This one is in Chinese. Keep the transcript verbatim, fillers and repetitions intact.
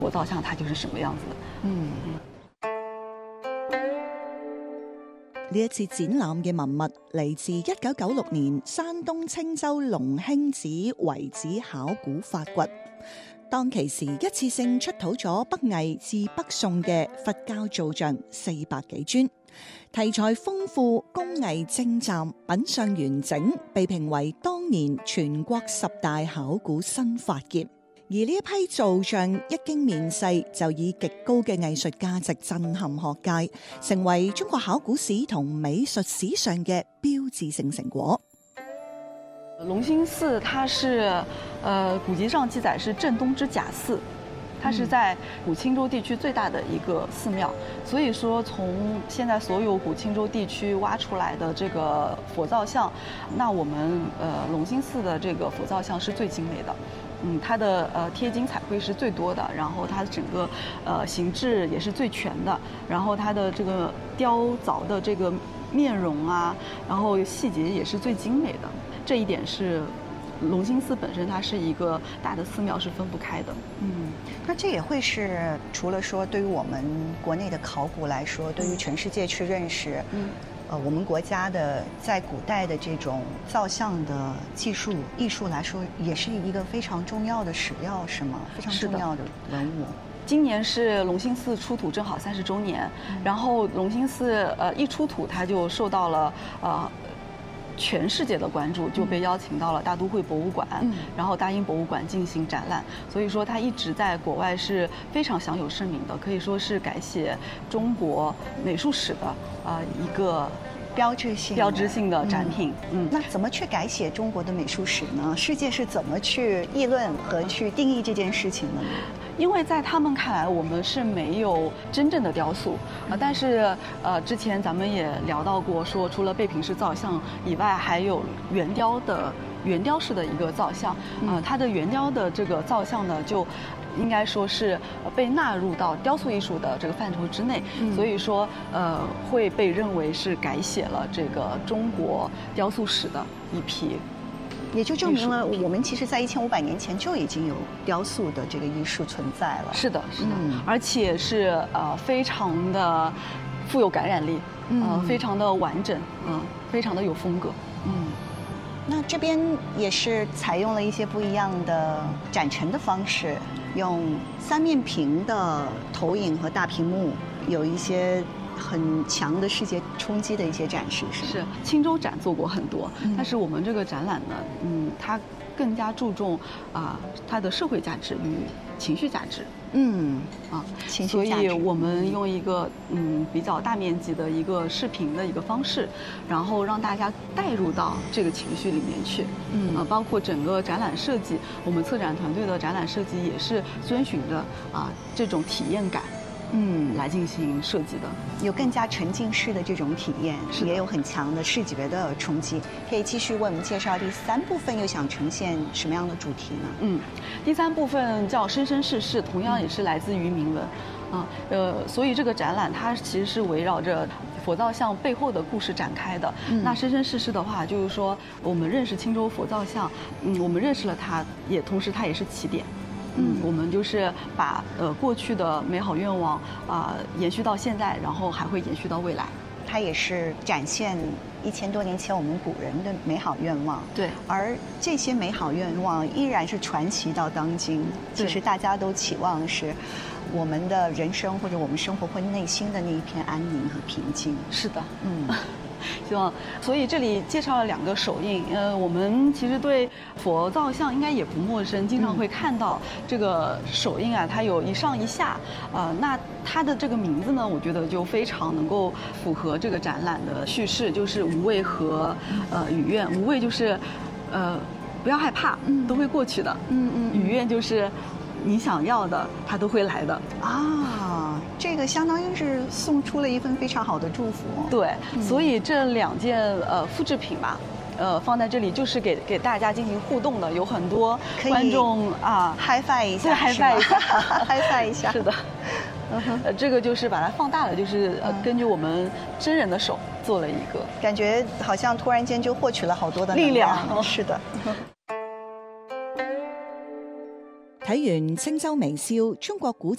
佛造像它就是什麼樣子的。嗯。 呢一次展覽嘅文物嚟自一九九六年山東青州龍興寺遺址考古發掘。當其時一次性出土咗北魏至北宋嘅佛教造像四百幾尊，題材豐富，工藝精湛，品相完整，被評為當年全國十大考古新發現。而呢一批造像一經面世，就以極高嘅藝術價值震撼學界，成為中國考古史同美術史上嘅標誌性成果。 龍興寺它是，呃，古籍上記載是鎮東之甲寺，它是在古青州地區最大的一個寺廟，所以說從現在所有古青州地區挖出來的這個佛造像，那我們呃龍興寺的這個佛造像是最精美的。嗯，它的呃貼金彩繪是最多的，然後它整個呃形制也是最全的，然後它的這個雕鑿的這個面容啊，然後細節也是最精美的。這一點是龍興寺本身它是一個大的寺廟，是分不開的。 嗯，那這也會是除了說對於我們國內的考古來說，對於全世界去認識，嗯。呃，我們國家的在古代的這種造像的技術藝術來說，也是一個非常重要的史料，是嗎？非常重要的文物。 今年是龍興寺出土正好三十周年，嗯、然後龍興寺呃一出土，它就受到了呃全世界的關注，就被邀請到了大都會博物館，嗯、然後大英博物館進行展覽。所以說，它一直在國外是非常享有盛名的，可以說是改寫中國美術史的啊、呃、一個標誌性標誌性的展品。嗯， 嗯，那怎麼去改寫中國的美術史呢？世界是怎麼去議論和去定義這件事情的呢？ 因為在他們看來，我們是沒有真正的雕塑啊。但是呃，之前咱們也聊到過，說除了背屏式造像以外，還有圓雕的圓雕式的一個造像。呃，它的圓雕的這個造像呢，就應該說是被納入到雕塑藝術的這個範疇之內。嗯、所以說呃，會被認為是改寫了這個中國雕塑史的一批。 也就證明了我們其實在一千五百年前就已經有雕塑的這個藝術存在了。 是的，是的， 嗯、 而且是呃非常的富有感染力，呃、嗯、非常的完整，嗯、呃，非常的有風格。嗯， 那這邊也是採用了一些不一樣的展陳的方式，用三面屏的投影和大屏幕，有一些很強的世界衝擊的一些展示，是是青州展做過很多，嗯、但是我們這個展覽呢，嗯，它更加注重啊、呃、它的社會價值與情緒價值， 嗯啊， 情緒價值， 所以我們用一個嗯比較大面積的一個視頻的一個方式，然後讓大家帶入到這個情緒裡面去，嗯啊，包括整個展覽設計，我們策展團隊的展覽設計也是遵循着啊這種體驗感。嗯，來進行設計的， 有更加沉浸式的這種體驗，也有很強的視覺的衝擊。可以繼續為我們介紹第三部分，又想呈現什麼樣的主題呢？ 嗯，第三部分叫生生世世，同樣也是來自於銘文，啊，呃，所以這個展覽它其實是圍繞着佛造像背後的故事展開的。嗯、那生生世世的話，就是說我們認識青州佛造像，嗯，我們認識了它，也同時它也是起點。嗯，我們就是把呃過去的美好願望啊、呃、延續到現在，然後還會延續到未來。 它也是展現一千多年前我們古人的美好願望。 對， 而這些美好願望依然是傳奇到當今。其實大家都期望是我們的人生或者我們生活會內心的那一片安寧和平靜。 是的， 嗯。 希望，所以這裡介紹了兩個手印。呃，我們其實對佛造像應該也不陌生，經常會看到這個手印啊，它有一上一下。呃，那它的這個名字呢，我覺得就非常能夠符合這個展覽的敘事，就是無畏和呃與願。無畏就是呃不要害怕，都會過去的。嗯嗯。與願就是你想要的，它都會來的。 啊，這個相當於是送出了一份非常好的祝福。 對，嗯、所以這兩件呃複製品吧，呃放在這裡就是給給大家進行互動的，有很多觀眾啊 high five 一下， 對 high five 一下 ，high five 一下。 是的，呃，這個就是把它放大了，就是呃根據我們真人的手做了一個， 感覺好像突然間就獲取了好多的力量。 是的。睇完青州微笑中國古